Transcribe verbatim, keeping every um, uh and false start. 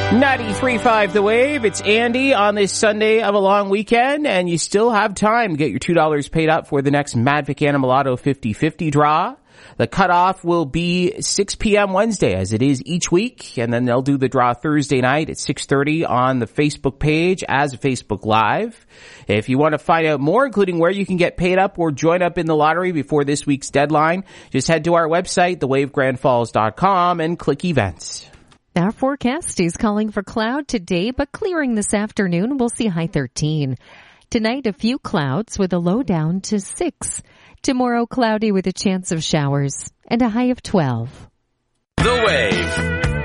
ninety-three point five The Wave. It's Andy on this Sunday of a long weekend, and you still have time to get your two dollars paid up for the next Madvic Animal Auto fifty fifty draw. The cutoff will be six p.m. Wednesday, as it is each week, and then they'll do the draw Thursday night at six thirty on the Facebook page as a Facebook Live. If you want to find out more, including where you can get paid up or join up in the lottery before this week's deadline, just head to our website, the wave grand falls dot com, and click Events. Our forecast is calling for cloud today, but clearing this afternoon. We'll see high thirteen. Tonight, a few clouds with a low down to six. Tomorrow, cloudy with a chance of showers and a high of twelve. The Wave.